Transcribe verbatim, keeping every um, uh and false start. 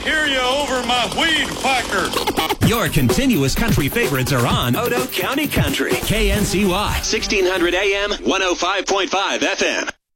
hear you over my weed whacker. Your continuous country favorites are on Odo County Country. K N C Y, sixteen hundred A M, one oh five point five F M.